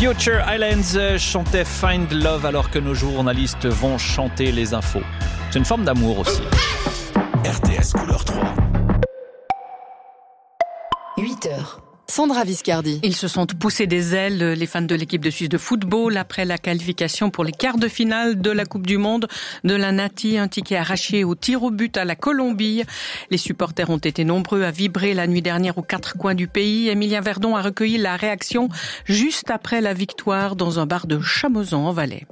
Future Islands chantait Find Love alors que nos journalistes vont chanter les infos. C'est une forme d'amour aussi. RTS couleur 3. 8h. Sandra Viscardi. Ils se sont poussés des ailes, les fans de l'équipe de Suisse de football, après la qualification pour les quarts de finale de la Coupe du Monde de la Nati, un ticket arraché au tir au but à la Colombie. Les supporters ont été nombreux à vibrer la nuit dernière aux quatre coins du pays. Emilien Verdon a recueilli la réaction juste après la victoire dans un bar de Chamoisan en Valais.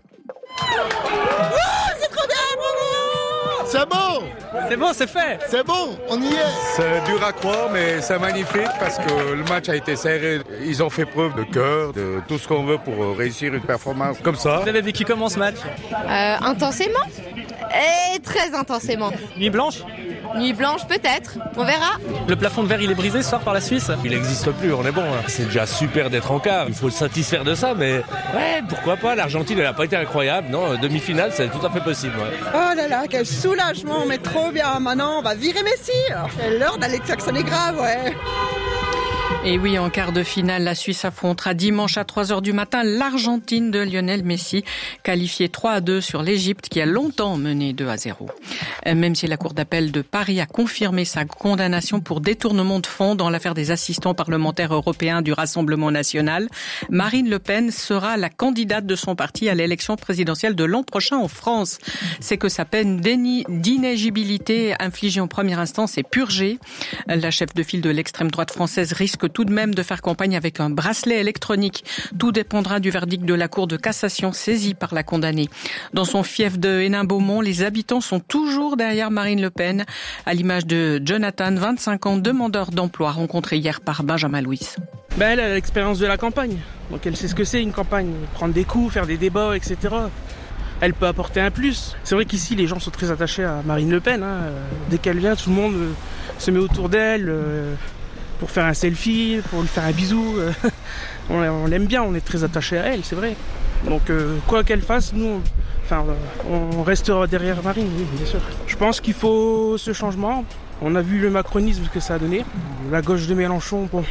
C'est bon! C'est bon, c'est fait! C'est bon, on y est! C'est dur à croire, mais c'est magnifique parce que le match a été serré. Ils ont fait preuve de cœur, de tout ce qu'on veut pour réussir une performance comme ça. Vous avez vécu comment ce match? Intensément. Et très intensément. Nuit blanche? Nuit blanche peut-être, on verra. Le plafond de verre il est brisé ce soir par la Suisse? Il n'existe plus, on est bon. C'est déjà super d'être en quart, il faut se satisfaire de ça, mais ouais, pourquoi pas, l'Argentine elle n'a pas été incroyable, non, demi-finale c'est tout à fait possible. Ouais. Oh là là, quel soulagement, mais trop bien, maintenant on va virer Messi. C'est l'heure d'aller klaxonner grave, ouais. Et oui, en quart de finale, la Suisse affrontera dimanche à 3h du matin l'Argentine de Lionel Messi, qualifiée 3-2 sur l'Égypte qui a longtemps mené 2-0. Même si la Cour d'appel de Paris a confirmé sa condamnation pour détournement de fonds dans l'affaire des assistants parlementaires européens du Rassemblement national, Marine Le Pen sera la candidate de son parti à l'élection présidentielle de l'an prochain en France. C'est que sa peine d'inéligibilité infligée en première instance est purgée. La chef de file de l'extrême droite française risque tout de même de faire campagne avec un bracelet électronique. Tout dépendra du verdict de la Cour de cassation saisie par la condamnée. Dans son fief de Hénin-Beaumont, les habitants sont toujours derrière Marine Le Pen, à l'image de Jonathan, 25 ans, demandeur d'emploi, rencontré hier par Benjamin Louis. Elle a l'expérience de la campagne, donc elle sait ce que c'est une campagne, prendre des coups, faire des débats, etc. Elle peut apporter un plus. C'est vrai qu'ici, les gens sont très attachés à Marine Le Pen. Dès qu'elle vient, tout le monde se met autour d'elle pour faire un selfie, pour lui faire un bisou. On l'aime bien, on est très attachés à elle, c'est vrai. Donc quoi qu'elle fasse, nous, on restera derrière Marine, oui, bien sûr. Je pense qu'il faut ce changement. On a vu le macronisme que ça a donné. La gauche de Mélenchon, bon,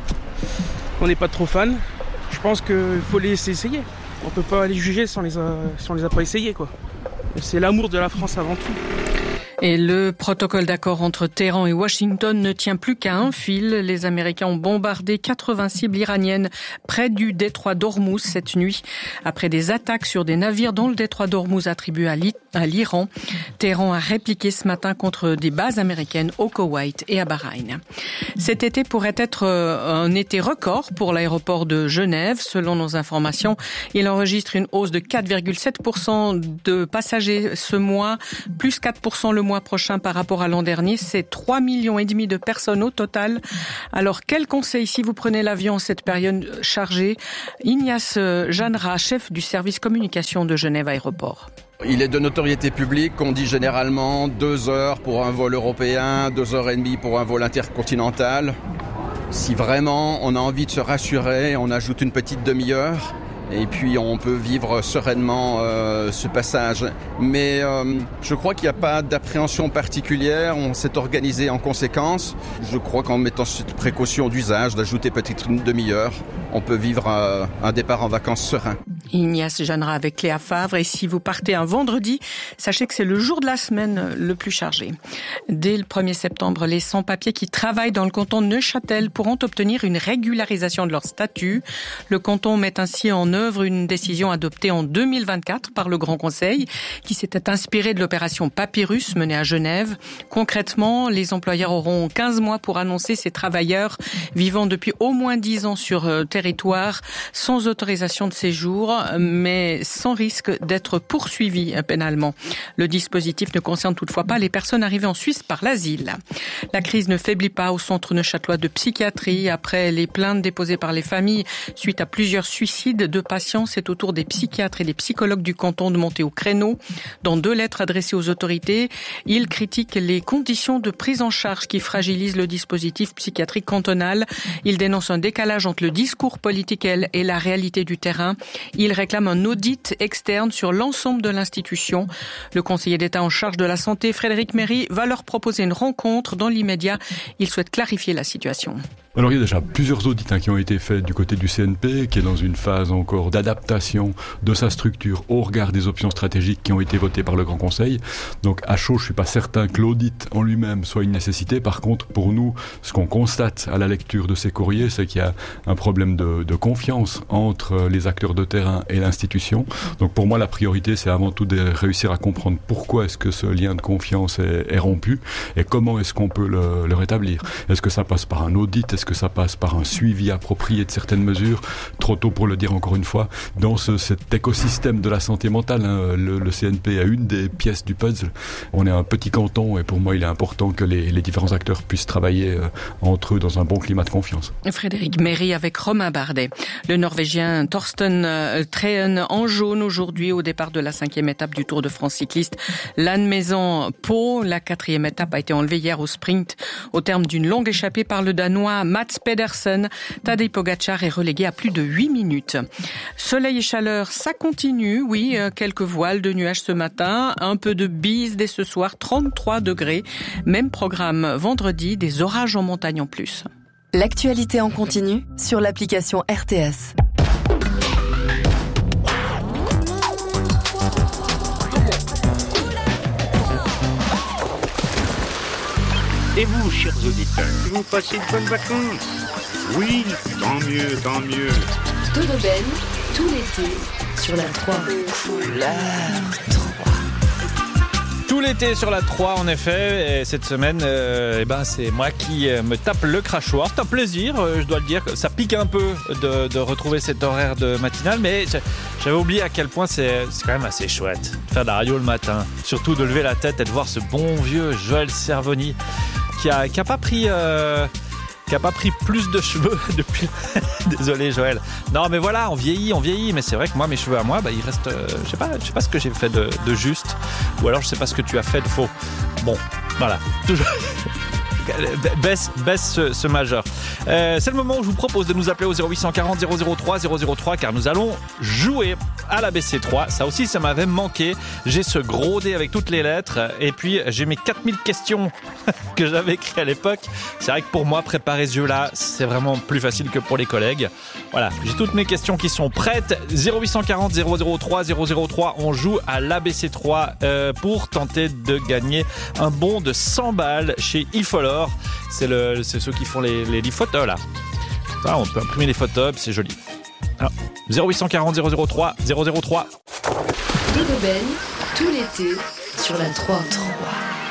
on n'est pas trop fan. Je pense qu'il faut les laisser essayer. On peut pas les juger si on les a pas essayés, quoi. C'est l'amour de la France avant tout. Et le protocole d'accord entre Téhéran et Washington ne tient plus qu'à un fil. Les Américains ont bombardé 80 cibles iraniennes près du détroit d'Ormuz cette nuit, après des attaques sur des navires dans le détroit d'Ormuz attribué à l'Iran. Téhéran a répliqué ce matin contre des bases américaines au Koweït et à Bahreïn. Cet été pourrait être un été record pour l'aéroport de Genève. Selon nos informations, il enregistre une hausse de 4,7% de passagers ce mois, plus 4% le mois prochain par rapport à l'an dernier. C'est 3,5 millions de personnes au total. Alors, quel conseil si vous prenez l'avion en cette période chargée? Ignace Jeannera, chef du service communication de Genève Aéroport. Il est de notoriété publique qu'on dit généralement 2 heures pour un vol européen, 2 heures et demie pour un vol intercontinental. Si vraiment on a envie de se rassurer, on ajoute une petite demi-heure. Et puis on peut vivre sereinement ce passage. Mais je crois qu'il n'y a pas d'appréhension particulière, on s'est organisé en conséquence. Je crois qu'en mettant cette précaution d'usage, d'ajouter peut-être une demi-heure, on peut vivre un départ en vacances serein. Ignace Jeannera avec Léa Favre. Et si vous partez un vendredi, sachez que c'est le jour de la semaine le plus chargé. Dès le 1er septembre, les sans-papiers qui travaillent dans le canton de Neuchâtel pourront obtenir une régularisation de leur statut. Le canton met ainsi en œuvre une décision adoptée en 2024 par le Grand Conseil qui s'était inspiré de l'opération Papyrus menée à Genève. Concrètement, les employeurs auront 15 mois pour annoncer ces travailleurs vivant depuis au moins 10 ans sur territoire sans autorisation de séjour, mais sans risque d'être poursuivis pénalement. Le dispositif ne concerne toutefois pas les personnes arrivées en Suisse par l'asile. La crise ne faiblit pas au centre neuchâtelois de psychiatrie. Après les plaintes déposées par les familles suite à plusieurs suicides de patients, c'est au tour des psychiatres et des psychologues du canton de monter au créneau. Dans 2 lettres adressées aux autorités, ils critiquent les conditions de prise en charge qui fragilisent le dispositif psychiatrique cantonal. Ils dénoncent un décalage entre le discours politique et la réalité du terrain. Ils réclament un audit externe sur l'ensemble de l'institution. Le conseiller d'État en charge de la santé, Frédéric Méry, va leur proposer une rencontre dans l'immédiat. Il souhaite clarifier la situation. Alors il y a déjà plusieurs audits qui ont été faits du côté du CNP, qui est dans une phase encore d'adaptation de sa structure au regard des options stratégiques qui ont été votées par le Grand Conseil. Donc à chaud, je suis pas certain que l'audit en lui-même soit une nécessité. Par contre, pour nous, ce qu'on constate à la lecture de ces courriers, c'est qu'il y a un problème de confiance entre les acteurs de terrain et l'institution. Donc pour moi, la priorité, c'est avant tout de réussir à comprendre pourquoi est-ce que ce lien de confiance est rompu et comment est-ce qu'on peut le rétablir. Est-ce que ça passe par un audit? Est-ce que ça passe par un suivi approprié de certaines mesures? Trop tôt pour le dire encore une fois. Dans cet écosystème de la santé mentale, le CNP est une des pièces du puzzle. On est un petit canton et pour moi, il est important que les différents acteurs puissent travailler entre eux dans un bon climat de confiance. Frédéric Méry avec Romain Bardet. Le Norvégien Torsten Trehen en jaune aujourd'hui au départ de la 5e étape du Tour de France cycliste Lannemezan-Pau. La 4e étape a été enlevée hier au sprint au terme d'une longue échappée par le Danois Mats Pedersen. Tadej Pogacar est relégué à plus de 8 minutes. Soleil et chaleur, ça continue. Oui, quelques voiles de nuages ce matin, un peu de bise dès ce soir, 33 degrés. Même programme vendredi, des orages en montagne en plus. L'actualité en continu sur l'application RTS. Et vous, chers auditeurs, vous passez de bonnes vacances? Oui, tant mieux, tant mieux. Tout de belle, tout l'été, sur la 3. Tout l'été sur la 3 en effet, et cette semaine c'est moi qui me tape le crachoir. C'est un plaisir, je dois le dire, ça pique un peu de retrouver cet horaire de matinale, mais j'avais oublié à quel point c'est quand même assez chouette de faire de la radio le matin, surtout de lever la tête et de voir ce bon vieux Joël Cervoni qui a pas pris plus de cheveux depuis. Désolé Joël. Non mais voilà, on vieillit, mais c'est vrai que moi mes cheveux à moi, il reste, je sais pas ce que j'ai fait de juste, ou alors je sais pas ce que tu as fait de faux. Bon, voilà, toujours. Baisse ce majeur. C'est le moment où je vous propose de nous appeler au 0840 003 003 car nous allons jouer à l'ABC3. Ça aussi, ça m'avait manqué. J'ai ce gros dé avec toutes les lettres et puis j'ai mes 4000 questions que j'avais écrites à l'époque. C'est vrai que pour moi, préparer ce jeu-là, c'est vraiment plus facile que pour les collègues. Voilà, j'ai toutes mes questions qui sont prêtes. 0840 003 003. On joue à l'ABC3 pour tenter de gagner un bon de 100 balles chez Ifolor. C'est ceux qui font les photos là. Ça, on peut imprimer les photos, c'est joli. Alors, 0840 003 003. Tout de belle, tout l'été, sur la 3.